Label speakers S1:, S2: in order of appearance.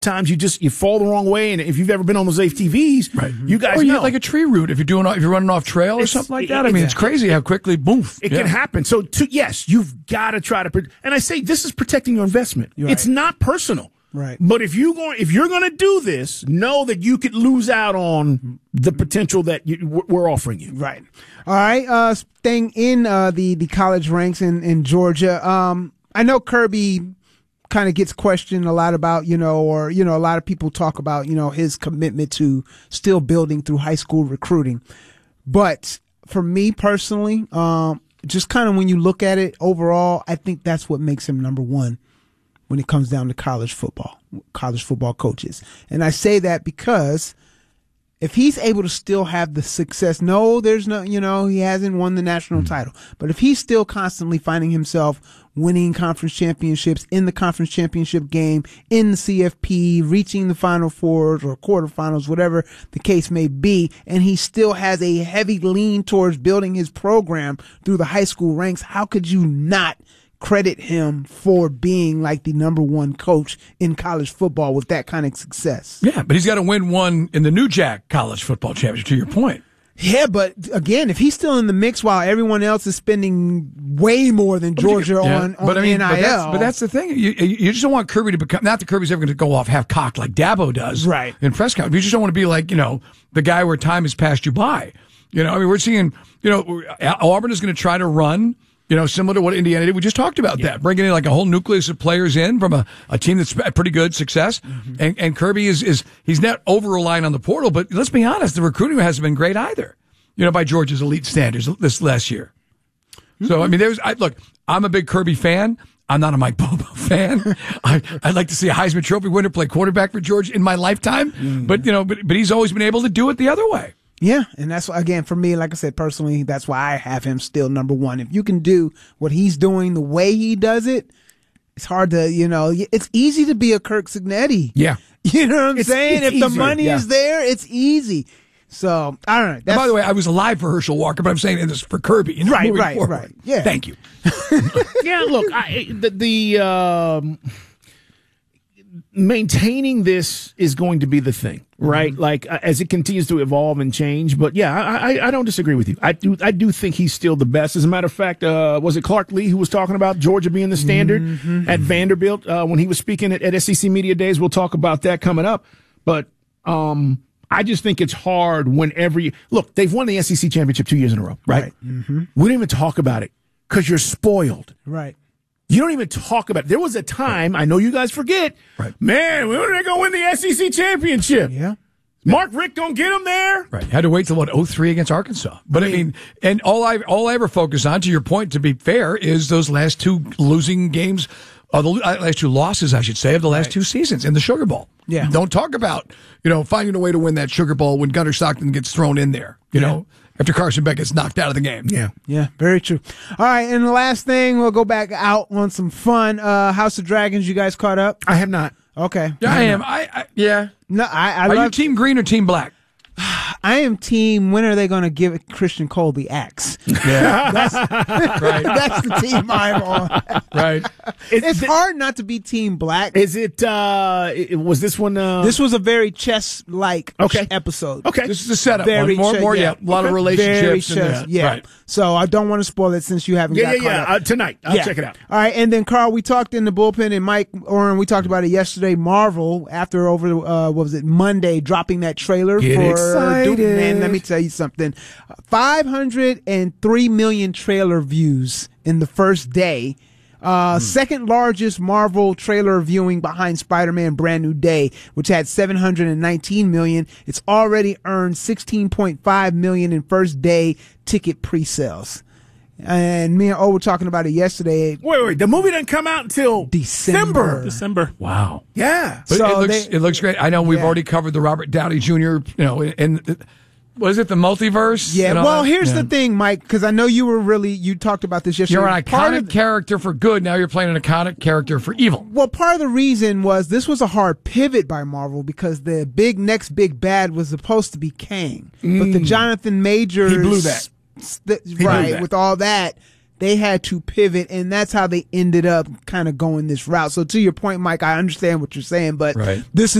S1: times you fall the wrong way, and if you've ever been on those ATVs,
S2: right.
S1: you guys
S2: or you
S1: know.
S2: hit like a tree root if you're running off trail or something like that. I mean, it's crazy how quickly it
S1: can happen. So yes, you've got to try to, and I say this is protecting your investment.
S3: Right.
S1: It's not personal.
S3: Right.
S1: But if you're going to do this, know that you could lose out on the potential that we're offering you.
S3: Right. All right. Staying in the college ranks in Georgia. I know Kirby kind of gets questioned a lot about, a lot of people talk about, his commitment to still building through high school recruiting. But for me personally, just kind of when you look at it overall, I think that's what makes him number one when it comes down to college football coaches. And I say that because if he's able to still have the success, he hasn't won the national title, but if he's still constantly finding himself winning conference championships, in the conference championship game, in the CFP, reaching the Final Fours or quarterfinals, whatever the case may be, and he still has a heavy lean towards building his program through the high school ranks, how could you not credit him for being like the number one coach in college football with that kind of success?
S2: Yeah, but he's got to win one in the New Jack College Football Championship, to your point.
S3: Yeah, but again, if he's still in the mix while everyone else is spending way more than Georgia on NIL.
S2: But that's the thing. You just don't want Kirby to become, not that Kirby's ever going to go off half-cocked like Dabo does
S3: right.
S2: in press conference. You just don't want to be like, the guy where time has passed you by. We're seeing, Auburn is going to try to run, similar to what Indiana did. We just talked about that, bringing in like a whole nucleus of players in from a team that's pretty good success. Mm-hmm. And Kirby he's not over-relying on the portal, but let's be honest, the recruiting hasn't been great either, by Georgia's elite standards this last year. Mm-hmm. So, I mean, look, I'm a big Kirby fan. I'm not a Mike Bobo fan. I'd like to see a Heisman Trophy winner play quarterback for Georgia in my lifetime. Mm-hmm. But he's always been able to do it the other way.
S3: Yeah, and that's, again, for me, like I said, personally, that's why I have him still number one. If you can do what he's doing the way he does it, it's hard to, it's easy to be a Kirk Cignetti.
S2: Yeah.
S3: You know what I'm saying? If
S1: easier,
S3: the money is there, it's easy. So, I don't know.
S2: And by the way, I was alive for Herschel Walker, but I'm saying this for Kirby.
S3: Right. Yeah.
S2: Thank you.
S1: Yeah, look, maintaining this is going to be the thing, right? Mm-hmm. Like as it continues to evolve and change. But yeah, I don't disagree with you. I do think he's still the best. As a matter of fact, was it Clark Lee who was talking about Georgia being the standard at Vanderbilt when he was speaking at SEC Media Days? We'll talk about that coming up. But I just think it's hard look, they've won the SEC championship 2 years in a row, right? Mm-hmm. We don't even talk about it because you're spoiled.
S3: Right.
S1: You don't even talk about it. There was a time, I know you guys forget, man, when are they going to win the SEC championship?
S3: Yeah.
S1: Mark Richt going to get them there?
S2: Right. Had to wait till, 03 against Arkansas. But I mean, and all I ever focus on, to your point, to be fair, is those last two losing games, the last two losses, I should say, of the last two seasons in the Sugar Bowl.
S3: Yeah.
S2: Don't talk about, finding a way to win that Sugar Bowl when Gunnar Stockton gets thrown in there, after Carson Beck gets knocked out of the game.
S3: Yeah, very true. All right, and the last thing, we'll go back out on some fun. House of Dragons, you guys caught up?
S1: I have not.
S3: Okay.
S2: Yeah, I am. Yeah.
S3: No,
S2: Are you team green or team black?
S3: I am team, when are they going to give Christian Cole the axe?
S2: Yeah.
S3: That's the team I'm on.
S2: Right.
S3: It's hard not to be team black.
S1: Is it, was this one?
S3: This was a very chess-like episode.
S1: Okay.
S2: This is a setup.
S3: Very
S2: A lot of relationships.
S3: Very chess, yeah. Right. So I don't want to spoil it since you haven't got caught up.
S1: Tonight. I'll check it out.
S3: All right. And then, Carl, we talked in the bullpen, and Mike Oren, we talked about it yesterday. Marvel, after Monday, dropping that trailer for Duke. Man, let me tell you something. 503 million trailer views in the first day. Second largest Marvel trailer viewing behind Spider-Man Brand New Day, which had 719 million. It's already earned 16.5 million in first day ticket pre-sales. And me and O were talking about it yesterday.
S1: Wait. The movie doesn't come out until
S3: December.
S2: Wow.
S1: Yeah.
S2: But so it looks great. I know we've already covered the Robert Downey Jr., and was it the multiverse?
S3: Yeah. Well, here's the thing, Mike, because I know you talked about this yesterday.
S2: You're an iconic character for good. Now you're playing an iconic character for evil.
S3: Well, part of the reason was this was a hard pivot by Marvel because the next big bad was supposed to be Kang. But the Jonathan Majors.
S1: He blew that.
S3: With all that, they had to pivot, and that's how they ended up kind of going this route. So to your point, Mike, I understand what you're saying, but
S2: Right.
S3: this